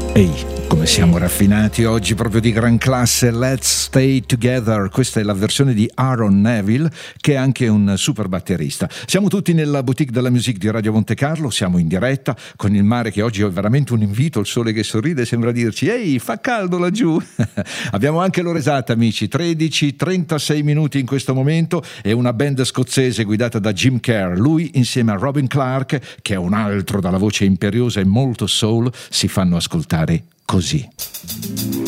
Ehi, come siamo raffinati oggi, proprio di gran classe. Let's Stay Together. Questa è la versione di Aaron Neville, che è anche un super batterista. Siamo tutti nella boutique della musique di Radio Monte Carlo, siamo in diretta con il mare che oggi è veramente un invito, il sole che sorride sembra dirci ehi, fa caldo laggiù. Abbiamo anche l'ora esatta, amici, 13:36 minuti in questo momento, e una band scozzese guidata da Jim Kerr. Lui insieme a Robin Clark, che è un altro dalla voce imperiosa e molto soul, si fanno ascoltare così.